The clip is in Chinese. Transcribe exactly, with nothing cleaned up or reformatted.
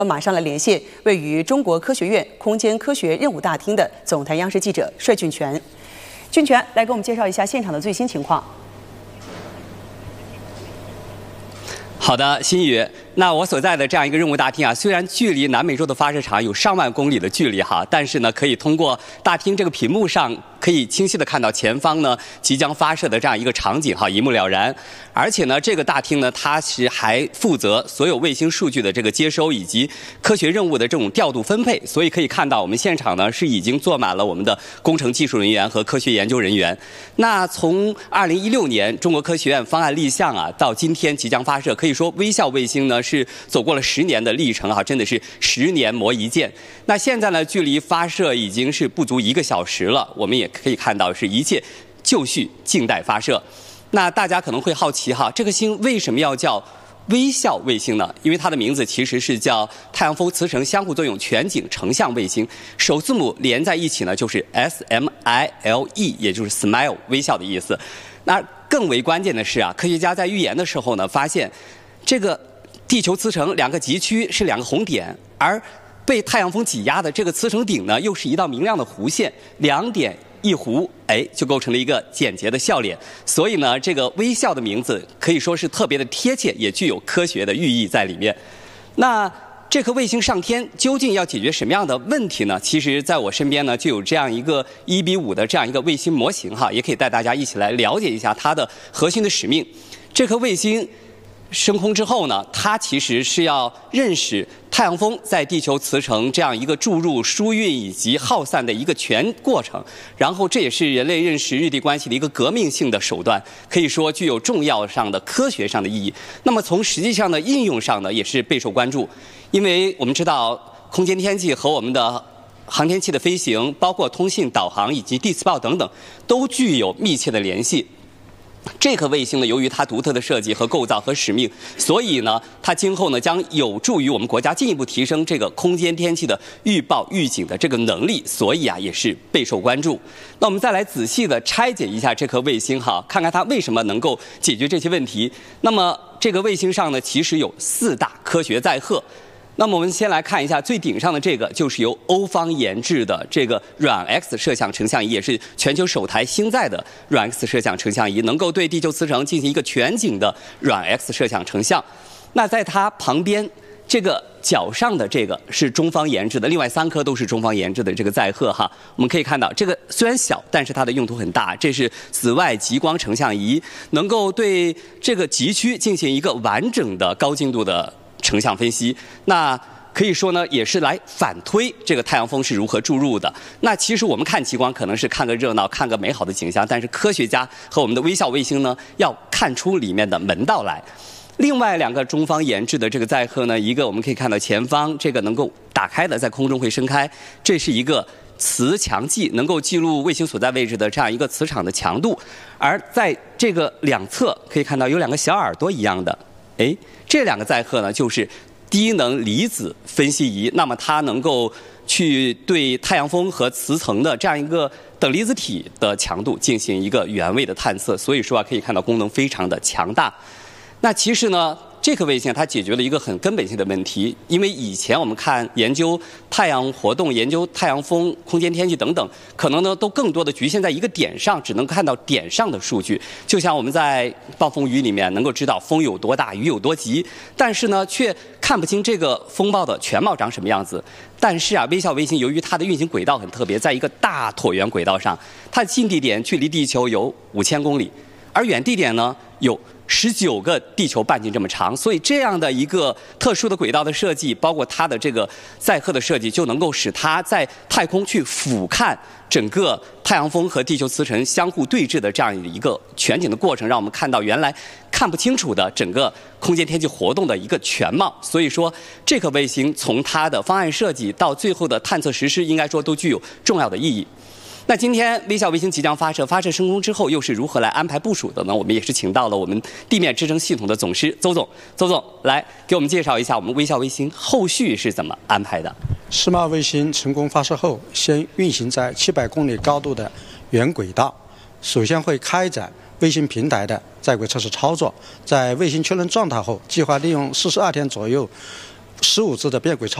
马上来连线位于中国科学院空间科学任务大厅的总台央视记者帅俊全。俊全，来给我们介绍一下现场的最新情况。 好的，新宇，那我所在的这样一个任务大厅啊，虽然距离南美洲的发射场有上万公里的距离哈，但是呢，可以通过大厅这个屏幕上，可以清晰的看到前方呢即将发射的这样一个场景哈，一目了然。而且呢，这个大厅呢，它是还负责所有卫星数据的这个接收以及科学任务的这种调度分配，所以可以看到我们现场呢是已经坐满了我们的工程技术人员和科学研究人员。那从二零一六年中国科学院方案立项啊，到今天即将发射，可以说微笑卫星呢是走过了十年的历程哈，真的是十年磨一剑。那现在呢，距离发射已经是不足一个小时了，我们也可以看到是一切就绪，静待发射。那大家可能会好奇哈，这颗星为什么要叫微笑卫星呢？因为它的名字其实是叫太阳风磁成相互作用全景成像卫星，首字母连在一起呢就是 S M I L E， 也就是 smile 微笑的意思。那更为关键的是啊，科学家在预言的时候呢，发现这个地球磁层两个极区是两个红点，而被太阳风挤压的这个磁层顶呢，又是一道明亮的弧线，两点一弧，哎，就构成了一个简洁的笑脸。所以呢，这个微笑的名字可以说是特别的贴切，也具有科学的寓意在里面。那这颗卫星上天究竟要解决什么样的问题呢？其实在我身边呢，就有这样一个一比五的这样一个卫星模型哈，也可以带大家一起来了解一下它的核心的使命。这颗卫星升空之后呢，它其实是要认识太阳风在地球磁层这样一个注入、输运以及耗散的一个全过程，然后这也是人类认识日地关系的一个革命性的手段，可以说具有重要上的科学上的意义。那么从实际上的应用上呢，也是备受关注，因为我们知道空间天气和我们的航天器的飞行，包括通信、导航以及地磁报等等，都具有密切的联系。这颗卫星呢，由于它独特的设计和构造和使命，所以呢，它今后呢将有助于我们国家进一步提升这个空间天气的预报预警的这个能力，所以啊也是备受关注。那我们再来仔细的拆解一下这颗卫星哈，看看它为什么能够解决这些问题。那么这个卫星上呢，其实有四大科学载荷。那么我们先来看一下最顶上的这个，就是由欧方研制的这个软 X 摄像成像仪，也是全球首台星载的软 X 摄像成像仪，能够对地球磁层进行一个全景的软 X 摄像成像。那在它旁边这个脚上的这个是中方研制的，另外三颗都是中方研制的这个载荷哈。我们可以看到，这个虽然小，但是它的用途很大。这是紫外极光成像仪，能够对这个极区进行一个完整的高精度的成像分析。那可以说呢，也是来反推这个太阳风是如何注入的。那其实我们看极光可能是看个热闹，看个美好的景象，但是科学家和我们的微笑卫星呢，要看出里面的门道来。另外两个中方研制的这个载荷呢，一个我们可以看到前方这个能够打开的，在空中会伸开，这是一个磁强计，能够记录卫星所在位置的这样一个磁场的强度。而在这个两侧可以看到有两个小耳朵一样的，哎，这两个载荷呢，就是低能离子分析仪。那么它能够去对太阳风和磁层的这样一个等离子体的强度进行一个原位的探测，所以说啊，可以看到功能非常的强大。那其实呢，这颗卫星它解决了一个很根本性的问题，因为以前我们看研究太阳活动、研究太阳风、空间天气等等，可能呢都更多的局限在一个点上，只能看到点上的数据。就像我们在暴风雨里面能够知道风有多大、雨有多急，但是呢却看不清这个风暴的全貌长什么样子。但是啊，微笑卫星由于它的运行轨道很特别，在一个大椭圆轨道上，它的近地点距离地球有五千公里，而远地点呢有十九个地球半径这么长，所以这样的一个特殊的轨道的设计，包括它的这个载荷的设计，就能够使它在太空去俯瞰整个太阳风和地球磁层相互对峙的这样一个全景的过程，让我们看到原来看不清楚的整个空间天气活动的一个全貌。所以说，这颗卫星从它的方案设计到最后的探测实施，应该说都具有重要的意义。那今天微笑卫星即将发射，发射升空之后又是如何来安排部署的呢？我们也是请到了我们地面支撑系统的总师邹总，邹总来给我们介绍一下我们微笑卫星后续是怎么安排的。 世贸卫星成功发射后，先运行在七百公里高度的原轨道，首先会开展卫星平台的在轨测试操作，在卫星确认状态后，计划利用四十二天左右十五支的变轨超